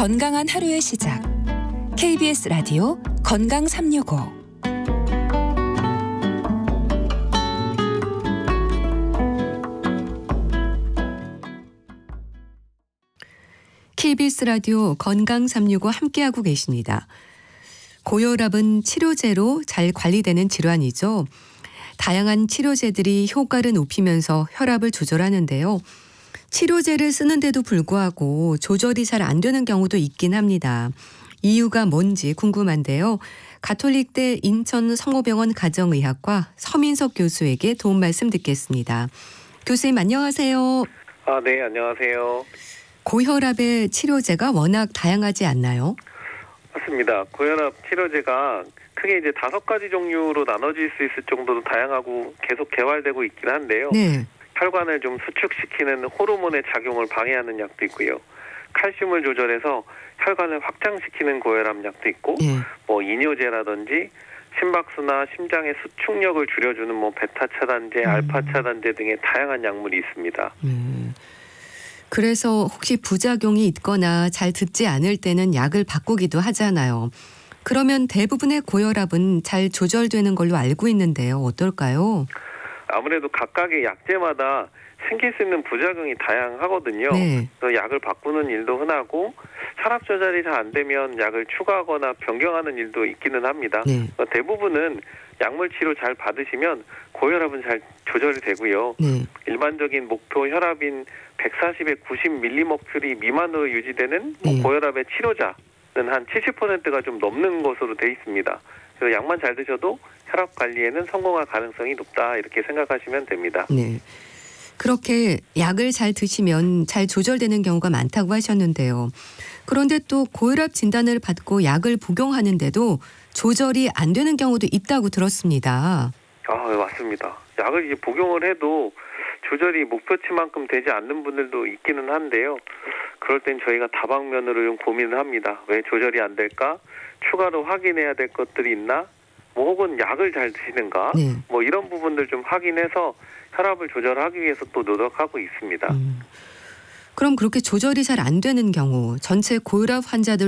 건강한 하루의 시작. KBS 라디오 건강 365. KBS 라디오 건강 365 함께하고 계십니다. 고혈압은 치료제로 잘 관리되는 질환이죠. 다양한 치료제들이 효과를 높이면서 혈압을 조절하는데요. 치료제를 쓰는데도 불구하고 조절이 잘 안 되는 경우도 있긴 합니다. 이유가 뭔지 궁금한데요. 가톨릭대 인천성모병원 가정의학과 서민석 교수에게 도움 말씀 듣겠습니다. 교수님 안녕하세요. 네, 안녕하세요. 고혈압의 치료제가 워낙 다양하지 않나요? 맞습니다. 고혈압 치료제가 크게 이제 5가지 종류로 나눠질 수 있을 정도로 다양하고 계속 개발되고 있긴 한데요. 네. 혈관을 좀 수축시키는 호르몬의 작용을 방해하는 약도 있고요. 칼슘을 조절해서 혈관을 확장시키는 고혈압 약도 있고, 네. 이뇨제라든지 심박수나 심장의 수축력을 줄여주는 베타 차단제, 알파 차단제 등의 다양한 약물이 있습니다. 그래서 혹시 부작용이 있거나 잘 듣지 않을 때는 약을 바꾸기도 하잖아요. 그러면 대부분의 고혈압은 잘 조절되는 걸로 알고 있는데요. 어떨까요? 아무래도 각각의 약제마다 생길 수 있는 부작용이 다양하거든요. 네. 그래서 약을 바꾸는 일도 흔하고 혈압 조절이 잘 안 되면 약을 추가하거나 변경하는 일도 있기는 합니다. 네. 대부분은 약물 치료 잘 받으시면 고혈압은 잘 조절이 되고요. 네. 일반적인 목표 혈압인 140에 90mHg 미만으로 유지되는 네. 고혈압의 치료자는 한 70%가 좀 넘는 것으로 돼 있습니다. 그래서 약만 잘 드셔도 혈압 관리에는 성공할 가능성이 높다 이렇게 생각하시면 됩니다. 네. 그렇게 약을 잘 드시면 잘 조절되는 경우가 많다고 하셨는데요. 그런데 또 고혈압 진단을 받고 약을 복용하는데도 조절이 안 되는 경우도 있다고 들었습니다. 네, 맞습니다. 약을 이제 복용을 해도 조절이 목표치만큼 되지 않는 분들도 있기는 한데요. 그럴 땐 저희가 다방면으로 좀 고민을 합니다. 왜 조절이 안 될까? 추가로 확인해야 될 것들이 있나? 혹은 약을 잘 드시는가? 네. 이런 부분들 좀 확인해서 혈압을 조절하기 위해서 또 노력하고 있습니다. 그럼 그렇게 조절이 잘 안 되는 경우 전체 고혈압 환자들